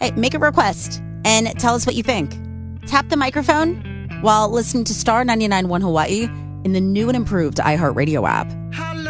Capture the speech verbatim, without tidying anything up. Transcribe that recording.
Hey, make a request and tell us what you think. Tap the microphone while listening to Star ninety-nine point one Hawaii in the new and improved iHeartRadio app.